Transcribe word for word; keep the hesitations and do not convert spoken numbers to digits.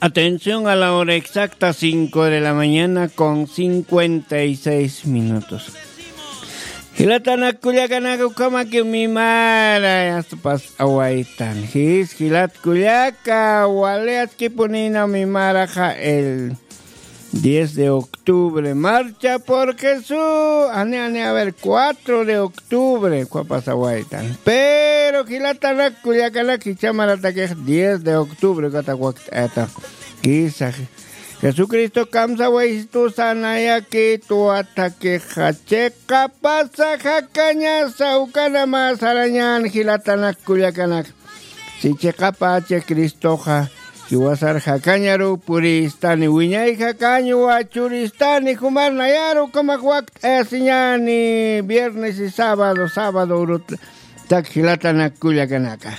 Atención a la hora exacta, cinco de la mañana con cincuenta y seis minutos. Hilatana kulyakanaku kama que mi mara hasta pas awaitan. His hilat kulyaka waleat que ponina mi maraja el diez de octubre. Marcha por Jesús. Ane ane a ver, cuatro de octubre. Cuapas awaitan. Pero hilatana kulyakana kichamara que diez de octubre katakwak eta. Quizá Jesucristo kamsa tu sanaya que tu ataque hacheca pasa jacaña saucana más arañan gilatanak culiacanak. Si checa pache Cristoja, kiwasar jacañaru puristani wiñay jacaño churistani jumar nayaru kamakwak esiñani viernes y sábado, sábado urut tak gilatanak culiacanaka.